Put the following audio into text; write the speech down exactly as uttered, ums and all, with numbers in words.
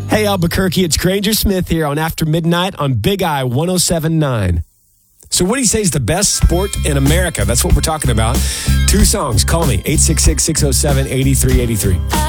Hey, Albuquerque, it's Granger Smith here on After Midnight on Big I one oh seven point nine. So what do you say is the best sport in America? That's what we're talking about. Two songs. Call me, eight six six, six oh seven, eight three eight three.